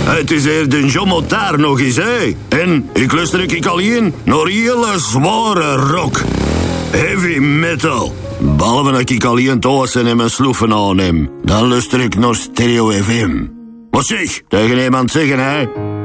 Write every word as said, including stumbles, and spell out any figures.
Het is hier de Jommotaar nog eens, hè. En ik luister ik alleen naar hele zware rock. Heavy metal. Behalve dat ik alleen thuis en mijn sloeven aan hem. Dan luister ik naar Stereo F M. Wat zeg? Tegen iemand zeggen, hè?